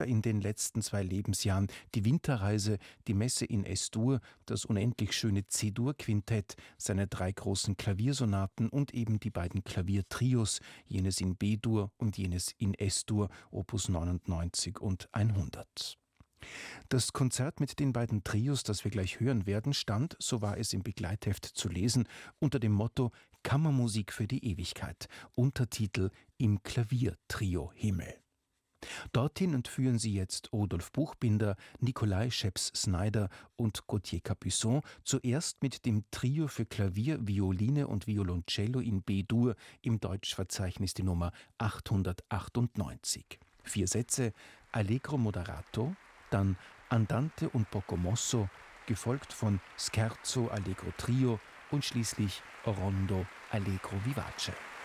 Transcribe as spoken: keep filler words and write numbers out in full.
in den letzten zwei Lebensjahren die Winterreise, die Messe in Es-Dur, das unendlich schöne C-Dur-Quintett, seine drei großen Klaviersonaten und eben die beiden Klaviertrios, jenes in B-Dur und jenes in Es-Dur, Opus neunundneunzig und hundert. Das Konzert mit den beiden Trios, das wir gleich hören werden, stand, so war es im Begleitheft zu lesen, unter dem Motto Kammermusik für die Ewigkeit, Untertitel Im Klaviertrio Himmel. Dorthin entführen sie jetzt Rudolf Buchbinder, Nikolai Scheps-Snyder und Gauthier Capuçon, zuerst mit dem Trio für Klavier, Violine und Violoncello in B-Dur, im Deutschverzeichnis die Nummer achthundertachtundneunzig. Vier Sätze, Allegro moderato, dann Andante und poco mosso, gefolgt von Scherzo Allegro Trio und schließlich Rondo Allegro Vivace.